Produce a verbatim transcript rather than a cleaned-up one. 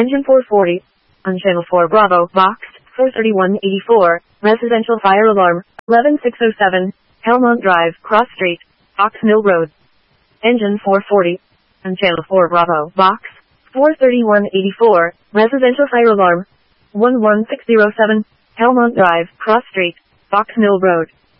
Engine four forty. On channel four Bravo, boxed, four thirty-one eighty-four, residential fire alarm, eleven six oh seven, Helmont Drive, Cross Street, Fox Mill Road. Engine four forty. On channel four Bravo, box, four thirty-one eighty-four, residential fire alarm, one one six oh seven, Helmont Drive, Cross Street, Fox Mill Road.